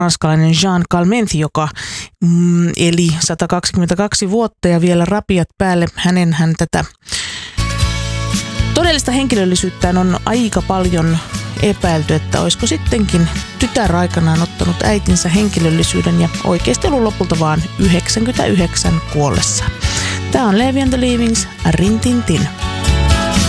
ranskalainen Jean Calment, joka eli 122 vuotta ja vielä rapiat päälle. Hän tätä todellista henkilöllisyyttään on aika paljon epäilty, että olisiko sittenkin tytär aikanaan ottanut äitinsä henkilöllisyyden ja oikeasti ollut lopulta vaan 99 kuollessa. Tämä on Levi and the Leavings, Rin Tin Tin.